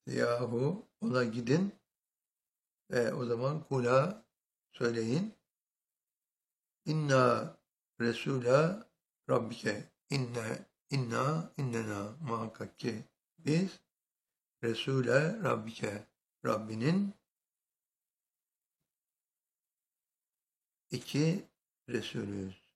Yahu ona gidin ve o zaman kula söyleyin. İnna Resul'a Rabbike. İnnena muhakkak ki biz Resul'e Rabbike. Rabbinin iki Resulüyüz.